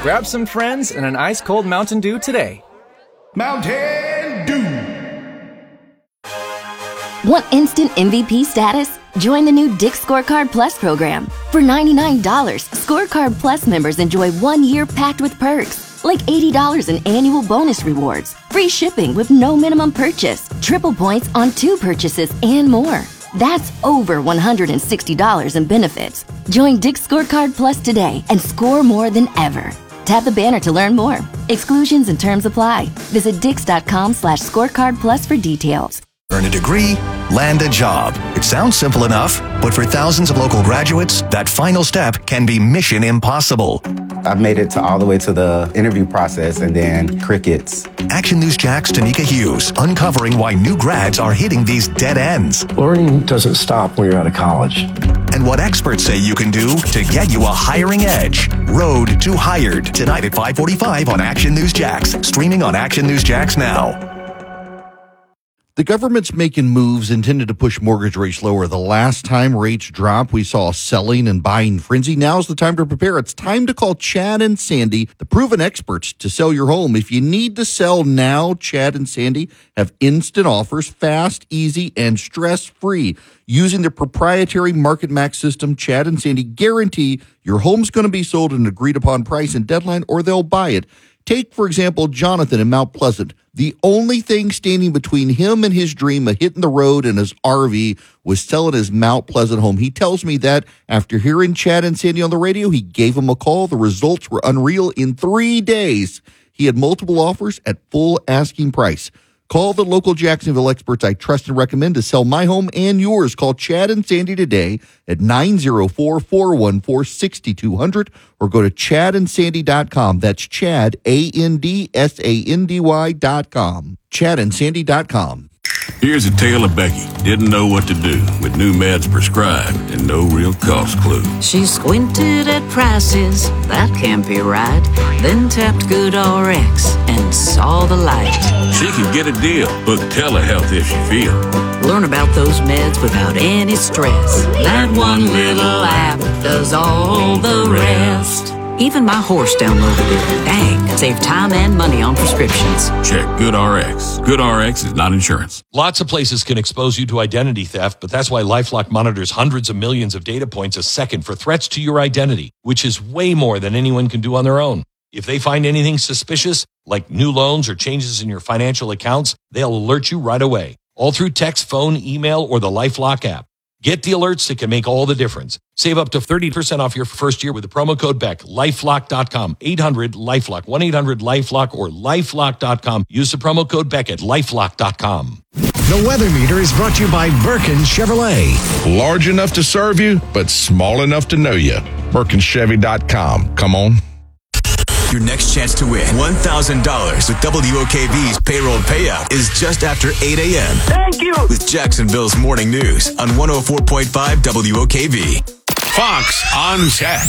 Grab some friends and an ice-cold Mountain Dew today. Mountain Dew. Want instant MVP status? Join the new Dick's Scorecard Plus program. For $99, Scorecard Plus members enjoy 1 year packed with perks, like $80 in annual bonus rewards, free shipping with no minimum purchase, triple points on 2 purchases, and more. That's over $160 in benefits. Join Dick's Scorecard Plus today and score more than ever. Tap the banner to learn more. Exclusions and terms apply. Visit dix.com/scorecard plus for details. Earn a degree, land a job. It sounds simple enough, but for thousands of local graduates, that final step can be mission impossible. I've made it all the way to the interview process and then crickets. Action News Jack's Tanika Hughes, uncovering why new grads are hitting these dead ends. Learning doesn't stop when you're out of college. And what experts say you can do to get you a hiring edge. Road to Hired, tonight at 5:45 on Action News Jax. Streaming on Action News Jax now. The government's making moves intended to push mortgage rates lower. The last time rates dropped, we saw a selling and buying frenzy. Now's the time to prepare. It's time to call Chad and Sandy, the proven experts to sell your home. If you need to sell now, Chad and Sandy have instant offers, fast, easy, and stress-free. Using their proprietary Market Max system, Chad and Sandy guarantee your home's going to be sold at an agreed-upon price and deadline, or they'll buy it. Take, for example, Jonathan in Mount Pleasant. The only thing standing between him and his dream of hitting the road in his RV was selling his Mount Pleasant home. He tells me that after hearing Chad and Sandy on the radio, he gave him a call. The results were unreal. In 3 days, he had multiple offers at full asking price. Call the local Jacksonville experts I trust and recommend to sell my home and yours. Call Chad and Sandy today at 904-414-6200 or go to chadandsandy.com. That's Chad, ANDSANDY.com. chadandsandy.com. Here's a tale of Becky. Didn't know what to do with new meds prescribed and no real cost clue. She squinted at prices, that can't be right. Then tapped GoodRx and saw the light. She can get a deal. Book telehealth if you feel. Learn about those meds without any stress. That one little app does all the rest. Even my horse downloaded it. Dang, save time and money on prescriptions. Check GoodRx. GoodRx is not insurance. Lots of places can expose you to identity theft, but that's why LifeLock monitors hundreds of millions of data points a second for threats to your identity, which is way more than anyone can do on their own. If they find anything suspicious, like new loans or changes in your financial accounts, they'll alert you right away, all through text, phone, email, or the LifeLock app. Get the alerts that can make all the difference. Save up to 30% off your first year with the promo code BECK. LifeLock.com. 800-LifeLock. 1-800-LifeLock or LifeLock.com. Use the promo code BECK at LifeLock.com. The Weather Meter is brought to you by Birkin Chevrolet. Large enough to serve you, but small enough to know you. BirkinChevy.com. Come on. Your next chance to win $1,000 with WOKV's payroll payout is just after 8 a.m. Thank you. With Jacksonville's Morning News on 104.5 WOKV. Fox on Tech.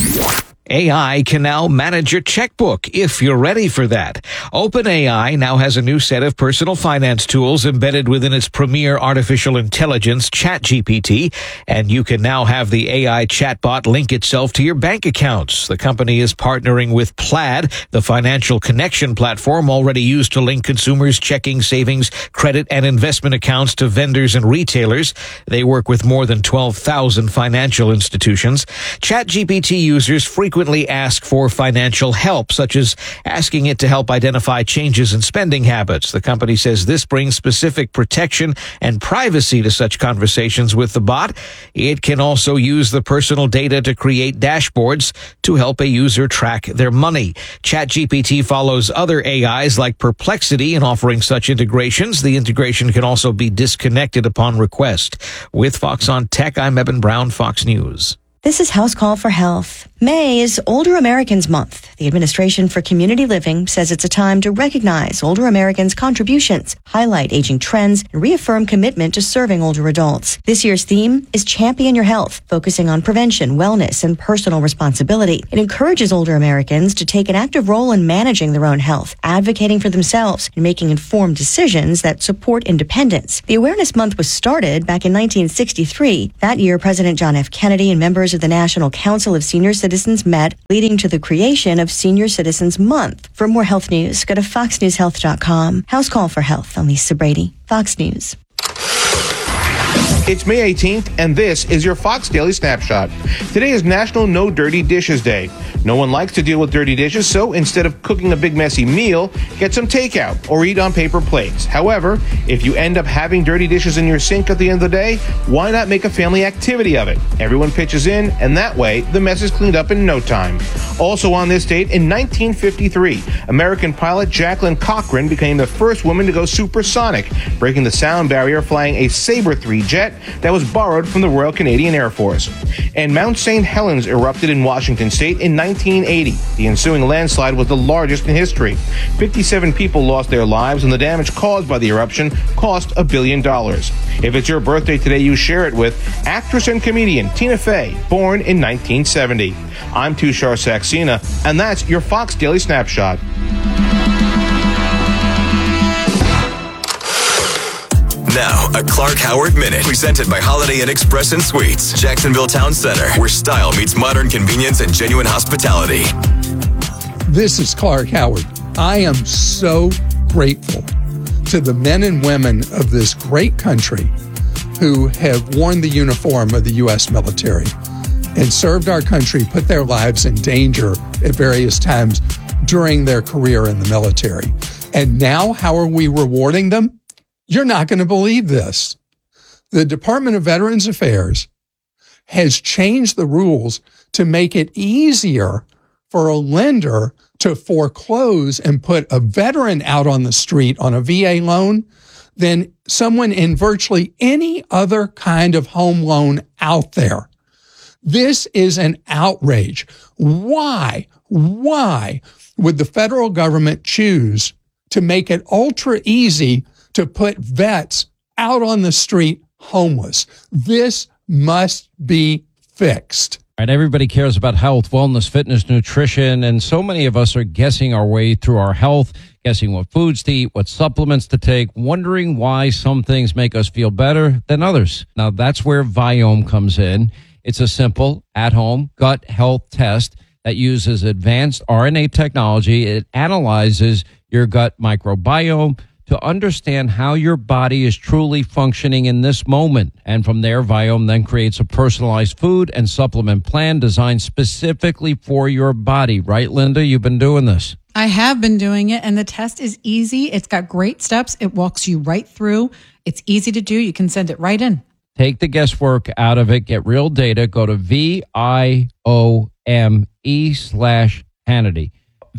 AI can now manage your checkbook if you're ready for that. OpenAI now has a new set of personal finance tools embedded within its premier artificial intelligence, ChatGPT, and you can now have the AI chatbot link itself to your bank accounts. The company is partnering with Plaid, the financial connection platform already used to link consumers' checking, savings, credit, and investment accounts to vendors and retailers. They work with more than 12,000 financial institutions. ChatGPT users frequently ask for financial help, such as asking it to help identify changes in spending habits. The company says this brings specific protection and privacy to such conversations with the bot. It can also use the personal data to create dashboards to help a user track their money. ChatGPT follows other AIs like Perplexity in offering such integrations. The integration can also be disconnected upon request. With Fox on Tech, I'm Eben Brown, Fox News. This is House Call for Health. May is Older Americans Month. The Administration for Community Living says it's a time to recognize older Americans' contributions, highlight aging trends, and reaffirm commitment to serving older adults. This year's theme is Champion Your Health, focusing on prevention, wellness, and personal responsibility. It encourages older Americans to take an active role in managing their own health, advocating for themselves, and making informed decisions that support independence. The Awareness Month was started back in 1963. That year, President John F. Kennedy and members of the National Council of Senior Citizens met, leading to the creation of of Senior Citizens Month. For more health news, go to foxnewshealth.com. House Call for Health. I'm Lisa Brady, Fox News. It's May 18th, and this is your Fox Daily Snapshot. Today is National No Dirty Dishes Day. No one likes to deal with dirty dishes, so instead of cooking a big messy meal, get some takeout or eat on paper plates. However, if you end up having dirty dishes in your sink at the end of the day, why not make a family activity of it? Everyone pitches in, and that way, the mess is cleaned up in no time. Also on this date, in 1953, American pilot Jacqueline Cochran became the first woman to go supersonic, breaking the sound barrier flying a Sabre 3 jet that was borrowed from the Royal Canadian Air Force. And Mount St. Helens erupted in Washington state in 1980. The ensuing landslide was the largest in history. 57 people lost their lives, and the damage caused by the eruption cost $1 billion. If it's your birthday today, you share it with actress and comedian Tina Fey, born in 1970. I'm Tushar Saxena, and that's your Fox Daily Snapshot. Now, a Clark Howard Minute, presented by Holiday Inn Express and Suites, Jacksonville Town Center, where style meets modern convenience and genuine hospitality. This is Clark Howard. I am so grateful to the men and women of this great country who have worn the uniform of the U.S. military and served our country, put their lives in danger at various times during their career in the military. And now, how are we rewarding them? You're not going to believe this. The Department of Veterans Affairs has changed the rules to make it easier for a lender to foreclose and put a veteran out on the street on a VA loan than someone in virtually any other kind of home loan out there. This is an outrage. Why would the federal government choose to make it ultra easy to put vets out on the street homeless? This must be fixed. Right, everybody cares about health, wellness, fitness, nutrition, and so many of us are guessing our way through our health, guessing what foods to eat, what supplements to take, wondering why some things make us feel better than others. Now, that's where Viome comes in. It's a simple, at-home gut health test that uses advanced RNA technology. It analyzes your gut microbiome to understand how your body is truly functioning in this moment. And from there, Viome then creates a personalized food and supplement plan designed specifically for your body. Right, Linda? You've been doing this. I have been doing it, and the test is easy. It's got great steps. It walks you right through. It's easy to do. You can send it right in. Take the guesswork out of it. Get real data. Go to VIOME/Hannity.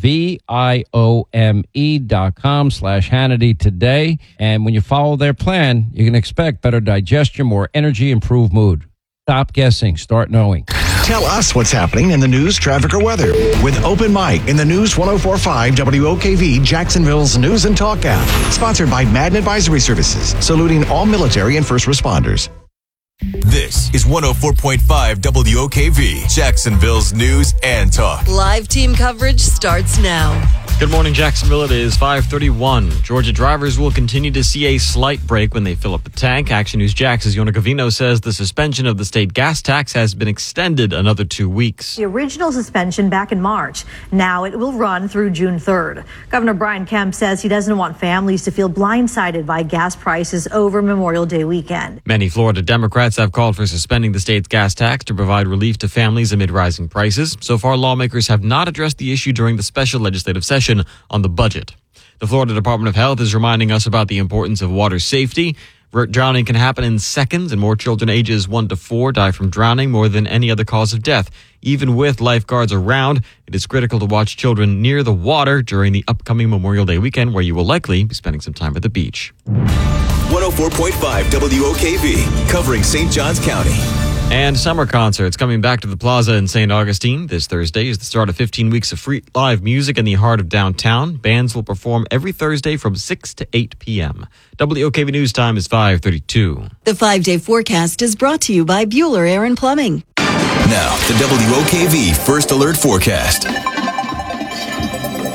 VIOME.com/Hannity today. And when you follow their plan, you can expect better digestion, more energy, improved mood. Stop guessing. Start knowing. Tell us what's happening in the news, traffic, or weather with Open Mic in the News 104.5 WOKV, Jacksonville's News and Talk app. Sponsored by Madden Advisory Services, saluting all military and first responders. This is 104.5 WOKV, Jacksonville's News and Talk. Live team coverage starts now. Good morning, Jacksonville. It is 5:31. Georgia drivers will continue to see a slight break when they fill up the tank. Action News Jax's Yona Gavino says the suspension of the state gas tax has been extended another 2 weeks. The original suspension back in March. Now it will run through June 3rd. Governor Brian Kemp says he doesn't want families to feel blindsided by gas prices over Memorial Day weekend. Many Florida Democrats have called for suspending the state's gas tax to provide relief to families amid rising prices. So far, lawmakers have not addressed the issue during the special legislative session on the budget. The Florida Department of Health is reminding us about the importance of water safety. Drowning can happen in seconds, and more children ages 1 to 4 die from drowning more than any other cause of death. Even with lifeguards around, it is critical to watch children near the water during the upcoming Memorial Day weekend, where you will likely be spending some time at the beach. 104.5 WOKV, covering St. Johns County. And summer concerts coming back to the Plaza in St. Augustine. This Thursday is the start of 15 weeks of free live music in the heart of downtown. Bands will perform every Thursday from 6 to 8 p.m. WOKV News time is 5:32. The 5-day forecast is brought to you by Bueller Air and Plumbing. Now, the WOKV First Alert Forecast.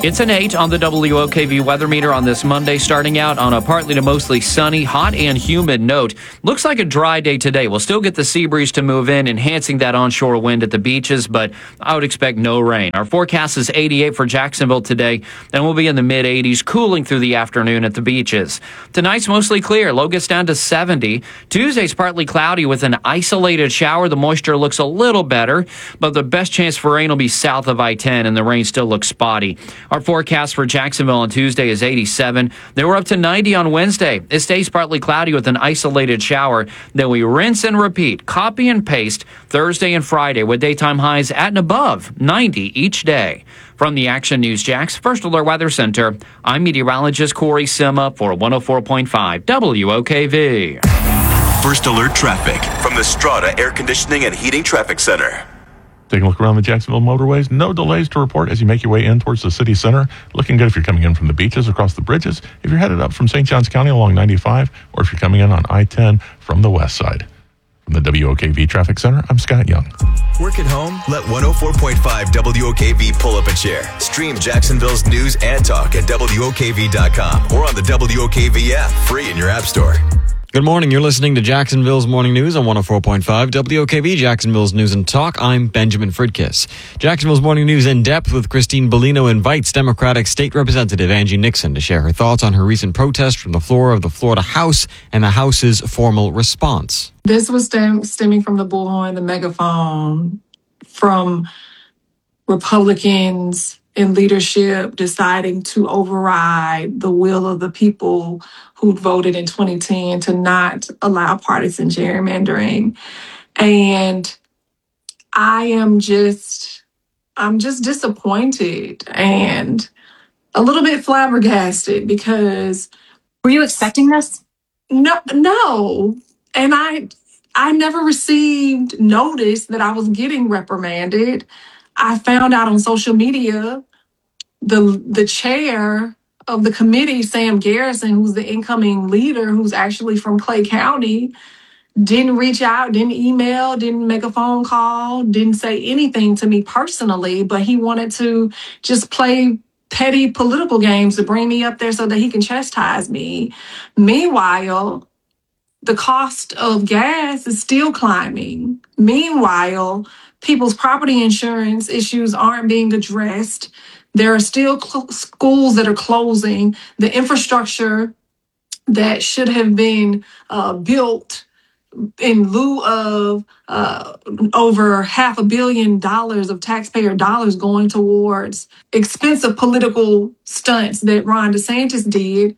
It's an 8 on the WOKV weather meter on this Monday, starting out on a partly to mostly sunny, hot and humid note. Looks like a dry day today. We'll still get the sea breeze to move in, enhancing that onshore wind at the beaches, but I would expect no rain. Our forecast is 88 for Jacksonville today, and we'll be in the mid-80s, cooling through the afternoon at the beaches. Tonight's mostly clear. Low gets down to 70. Tuesday's partly cloudy with an isolated shower. The moisture looks a little better, but the best chance for rain will be south of I-10, and the rain still looks spotty. Our forecast for Jacksonville on Tuesday is 87. They were up to 90 on Wednesday. It stays partly cloudy with an isolated shower. Then we rinse and repeat, copy and paste Thursday and Friday with daytime highs at and above 90 each day. From the Action News Jax First Alert Weather Center, I'm meteorologist Corey Sima for 104.5 WOKV. First Alert traffic from the Strata Air Conditioning and Heating Traffic Center. Taking a look around the Jacksonville motorways. No delays to report as you make your way in towards the city center. Looking good if you're coming in from the beaches, across the bridges, if you're headed up from St. Johns County along 95, or if you're coming in on I-10 from the west side. From the WOKV Traffic Center, I'm Scott Young. Work at home? Let 104.5 WOKV pull up a chair. Stream Jacksonville's news and talk at WOKV.com or on the WOKV app, free in your app store. Good morning. You're listening to Jacksonville's Morning News on 104.5 WOKV, Jacksonville's News and Talk. I'm Benjamin Fridkiss. Jacksonville's Morning News in depth with Christine Bellino invites Democratic State Representative Angie Nixon to share her thoughts on her recent protest from the floor of the Florida House and the House's formal response. This was stemming from the bullhorn, the megaphone, from Republicans in leadership deciding to override the will of the people who voted in 2010 to not allow partisan gerrymandering. And I'm just disappointed and a little bit flabbergasted because... Were you expecting this? No. And I never received notice that I was getting reprimanded. I found out on social media the chair of the committee, Sam Garrison, who's the incoming leader, who's actually from Clay County, didn't reach out, didn't email, didn't make a phone call, didn't say anything to me personally, but he wanted to just play petty political games to bring me up there so that he can chastise me. Meanwhile, the cost of gas is still climbing. Meanwhile, people's property insurance issues aren't being addressed. There are still schools that are closing. The infrastructure that should have been built in lieu of over $500 million of taxpayer dollars going towards expensive political stunts that Ron DeSantis did.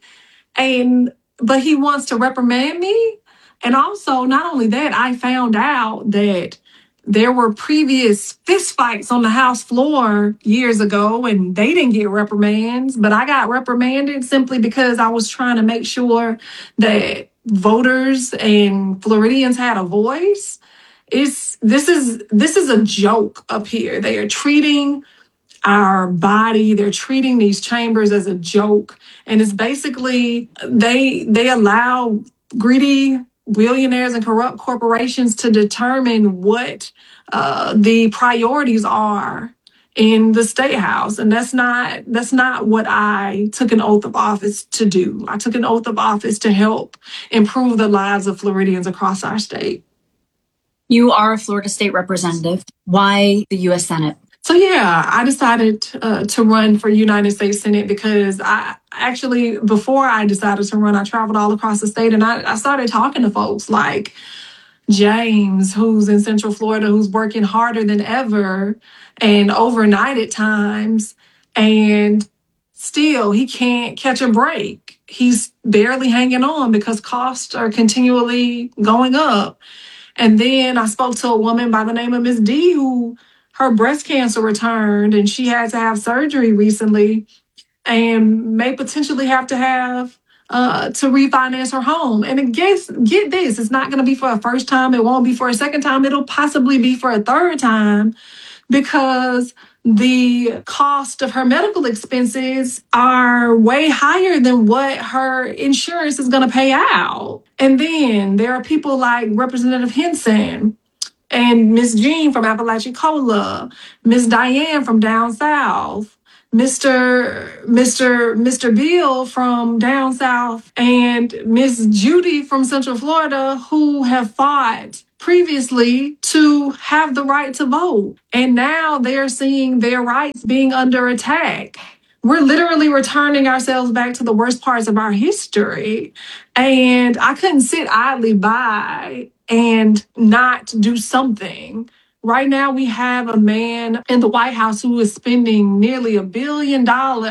But he wants to reprimand me. And also, not only that, I found out that there were previous fistfights on the House floor years ago, and they didn't get reprimands. But I got reprimanded simply because I was trying to make sure that voters and Floridians had a voice. This is a joke up here. They are treating our body, they're treating these chambers as a joke. And it's basically, they allow greedy billionaires and corrupt corporations to determine what the priorities are in the State House. And that's not what I took an oath of office to do. I took an oath of office to help improve the lives of Floridians across our state. You are a Florida State Representative. Why the U.S. Senate? So yeah, I decided to run for United States Senate because before I decided to run, I traveled all across the state and I started talking to folks like James, who's in Central Florida, who's working harder than ever and overnight at times. And still, he can't catch a break. He's barely hanging on because costs are continually going up. And then I spoke to a woman by the name of Ms. D, who her breast cancer returned and she had to have surgery recently and may potentially have to refinance her home. And get this, it's not going to be for a first time. It won't be for a second time. It'll possibly be for a third time because the cost of her medical expenses are way higher than what her insurance is going to pay out. And then there are people like Representative Henson and Miss Jean from Apalachicola, Miss Diane from down south, Mr. Bill from down south and Miss Judy from Central Florida, who have fought previously to have the right to vote. And now they're seeing their rights being under attack. We're literally returning ourselves back to the worst parts of our history. And I couldn't sit idly by and not do something. Right now, we have a man in the White House who is spending nearly $1 billion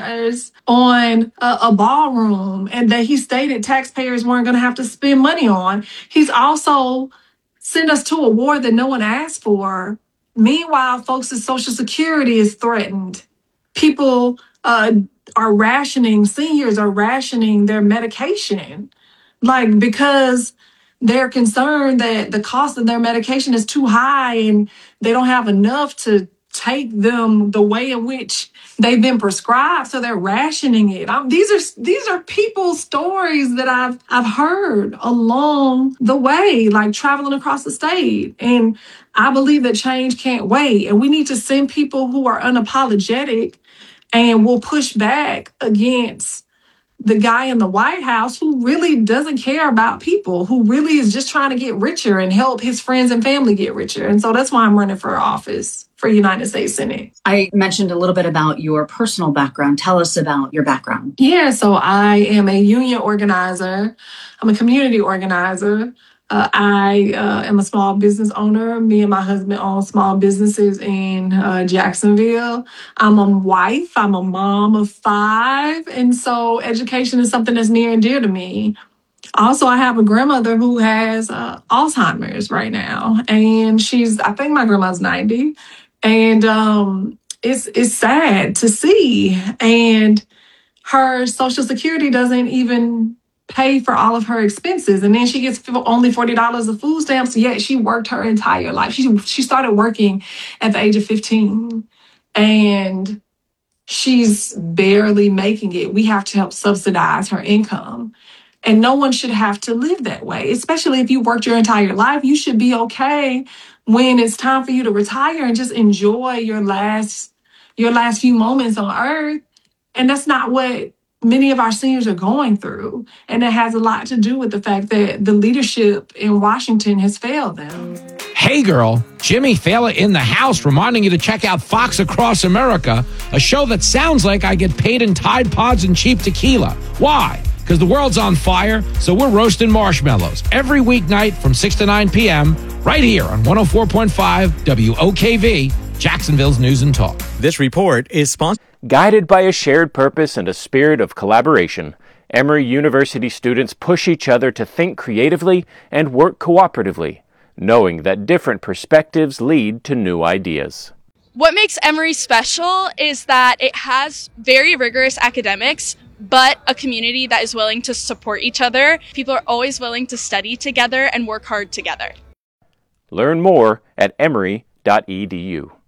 on a ballroom, and that he stated taxpayers weren't going to have to spend money on. He's also sent us to a war that no one asked for. Meanwhile, folks' Social Security is threatened. People are rationing, seniors are rationing their medication, because they're concerned that the cost of their medication is too high and they don't have enough to take them the way in which they've been prescribed, so they're rationing it. These are people's stories that I've heard along the way, traveling across the state. And I believe that change can't wait. And we need to send people who are unapologetic and will push back against the guy in the White House who really doesn't care about people, who really is just trying to get richer and help his friends and family get richer. And so that's why I'm running for office for United States Senate. I mentioned a little bit about your personal background. Tell us about your background. Yeah, so I am a union organizer. I'm a community organizer. I am a small business owner. Me and my husband own small businesses in Jacksonville. I'm a wife. I'm a mom of 5. And so education is something that's near and dear to me. Also, I have a grandmother who has Alzheimer's right now. And I think my grandma's 90. And it's sad to see. And her Social Security doesn't even pay for all of her expenses. And then she gets only $40 of food stamps, yet she worked her entire life. She started working at the age of 15, and she's barely making it. We have to help subsidize her income. And no one should have to live that way, especially if you worked your entire life. You should be okay when it's time for you to retire and just enjoy your last few moments on earth. And that's not what many of our seniors are going through. And it has a lot to do with the fact that the leadership in Washington has failed them. Hey girl, Jimmy Fallon in the house reminding you to check out Fox Across America, a show that sounds like I get paid in Tide Pods and cheap tequila. Why? Because the world's on fire, so we're roasting marshmallows every weeknight from 6 to 9 p.m. right here on 104.5 WOKV, Jacksonville's News and Talk. This report is sponsored. Guided by a shared purpose and a spirit of collaboration, Emory University students push each other to think creatively and work cooperatively, knowing that different perspectives lead to new ideas. What makes Emory special is that it has very rigorous academics, but a community that is willing to support each other. People are always willing to study together and work hard together. Learn more at emory.edu.